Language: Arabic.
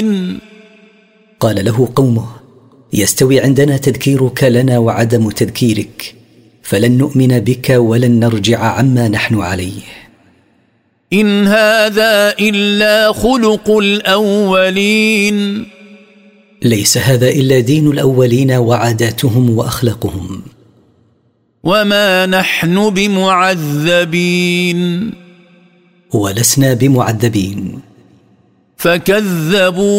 قال له قومه: يستوي عندنا تذكيرك لنا وعدم تذكيرك، فلن نؤمن بك ولن نرجع عما نحن عليه. إن هذا إلا خلق الأولين. ليس هذا إلا دين الأولين وعاداتهم وأخلاقهم. وما نحن بمعذبين. ولسنا بمعذبين. فكذبوا